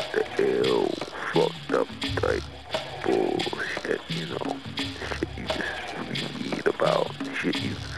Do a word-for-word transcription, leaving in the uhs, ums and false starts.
what the hell fucked up type bullshit, you know, shit you just read about, shit you